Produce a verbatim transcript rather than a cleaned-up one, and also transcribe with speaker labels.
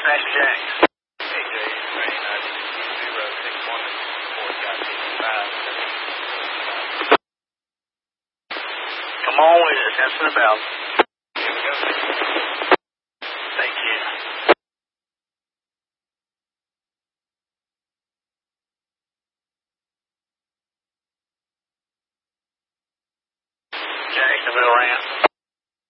Speaker 1: Dispatch Jack.
Speaker 2: Hey, Jay, train uh, zero six one four five five.
Speaker 1: Come on with it. That's the bell.
Speaker 2: Here we go.
Speaker 1: Thank you. Jacksonville ramp.